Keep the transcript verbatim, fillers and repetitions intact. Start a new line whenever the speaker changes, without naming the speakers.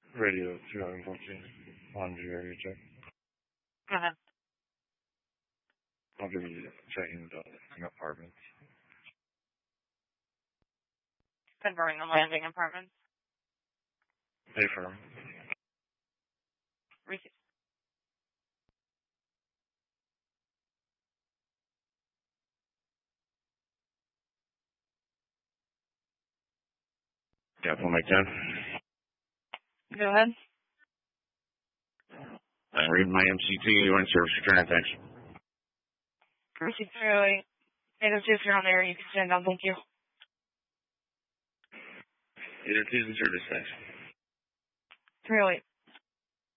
Radio two hundred fourteen. Laundry area check.
Go ahead.
I'll give you checking the apartments.
Confirming the landing apartments.
Pay firm.
Receipt.
Yeah, we'll make ten.
Go ahead.
I'm reading my M C T. You want service return? Thanks.
Receipt three oh eight. eight oh two, if you're on there, you can stand down. Thank you.
eight oh two service, thanks.
three oh eight.